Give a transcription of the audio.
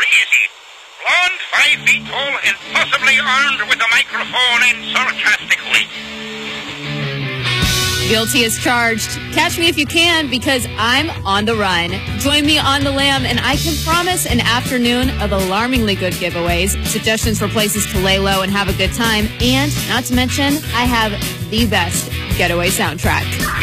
easy. Blonde, 5 feet tall, and possibly armed with a microphone and sarcastic wit. Guilty as charged. Catch me if you can, because I'm on the run. Join me on the lam, and I can promise an afternoon of alarmingly good giveaways, suggestions for places to lay low and have a good time, and not to mention, I have the best getaway soundtrack.